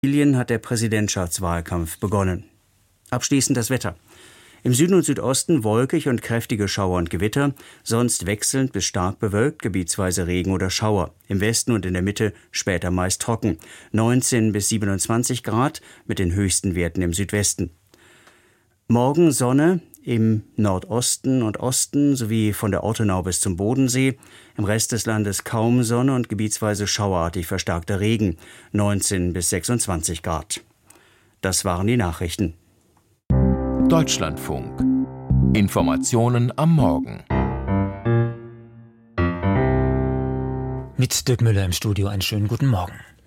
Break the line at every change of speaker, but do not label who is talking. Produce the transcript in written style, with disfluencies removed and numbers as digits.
Brasilien hat der Präsidentschaftswahlkampf begonnen. Abschließend das Wetter. Im Süden und Südosten wolkig und kräftige Schauer und Gewitter, sonst wechselnd bis stark bewölkt, gebietsweise Regen oder Schauer. Im Westen und in der Mitte später meist trocken. 19 bis 27 Grad mit den höchsten Werten im Südwesten. Morgen Sonne im Nordosten und Osten sowie von der Ortenau bis zum Bodensee. Im Rest des Landes kaum Sonne und gebietsweise schauerartig verstärkter Regen. 19 bis 26 Grad. Das waren die Nachrichten.
Deutschlandfunk. Informationen am Morgen.
Mit Dirk Müller im Studio, einen schönen guten Morgen.